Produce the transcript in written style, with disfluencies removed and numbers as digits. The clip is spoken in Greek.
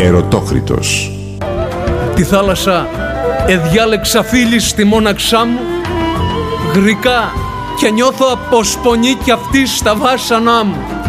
Ερωτόκριτος. Τη θάλασσα εδιάλεξα φίλη στη μόναξά μου, γρικά και νιώθω αποσπονή κι αυτή στα βάσανά μου.